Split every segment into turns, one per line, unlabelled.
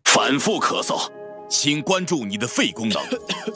反复咳嗽，请关注你的肺功能。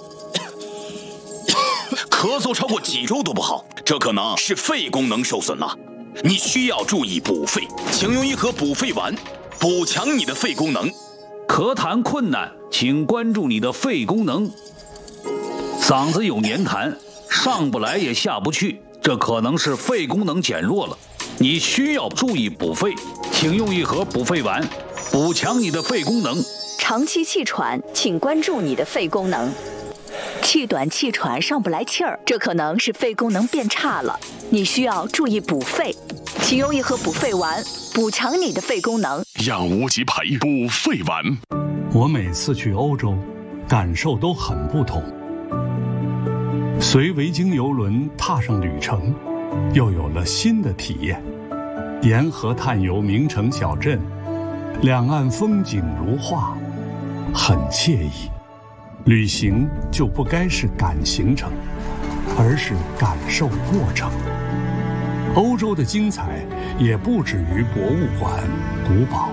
咳嗽超过几周都不好，这可能是肺功能受损了。你需要注意补肺，请用一盒补肺丸，补强你的肺功能。
咳痰困难，请关注你的肺功能。嗓子有黏痰，上不来也下不去，这可能是肺功能减弱了。你需要注意补肺，请用一盒补肺丸，补强你的肺功能。
长期气喘，请关注你的肺功能。气短气喘上不来气儿，这可能是肺功能变差了，你需要注意补肺，请用一盒补肺丸，补强你的肺功能。
养无极培补肺丸。
我每次去欧洲，感受都很不同。随维京邮轮踏上旅程，又有了新的体验。沿河探游名城小镇，两岸风景如画，很惬意。旅行就不该是赶行程，而是感受过程。欧洲的精彩也不止于博物馆、古堡。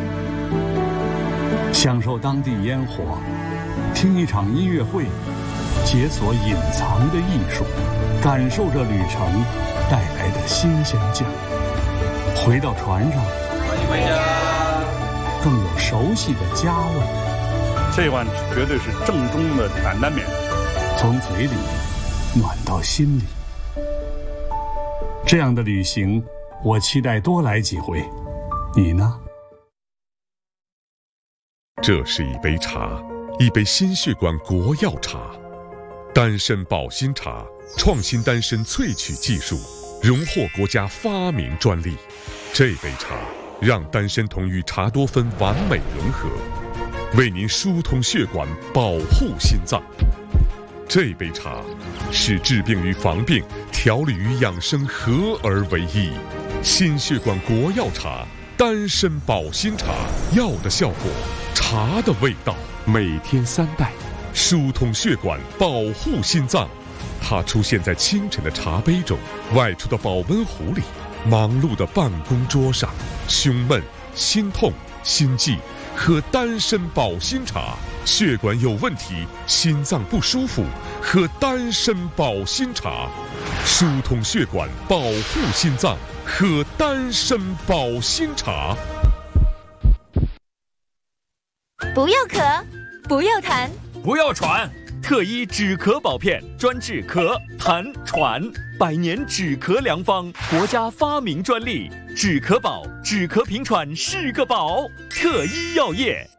享受当地烟火，听一场音乐会，解锁隐藏的艺术，感受着旅程带来的新鲜劲。回到船上，
欢迎回家，
更有熟悉的家味。
这碗绝对是正宗的担担面，
从嘴里暖到心里。这样的旅行，我期待多来几回。你呢？
这是一杯茶，一杯心血管国药茶，丹参保心茶，创新丹参萃取技术，荣获国家发明专利。这杯茶让丹参酮与茶多酚完美融合，为您疏通血管，保护心脏。这杯茶是治病与防病、调理与养生合而为一。心血管国药茶，丹参保心茶，药的效果，茶的味道。每天3袋，疏通血管，保护心脏。它出现在清晨的茶杯中，外出的保温壶里，忙碌的办公桌上。胸闷、心痛、心悸，喝丹参保心茶；血管有问题，心脏不舒服，喝丹参保心茶；疏通血管，保护心脏，喝丹参保心茶。
不要咳，不要痰，
不要喘，特医止咳保片，专治咳、痰、喘，100年止咳良方，国家发明专利，止咳保，止咳平喘是个宝，特医药业。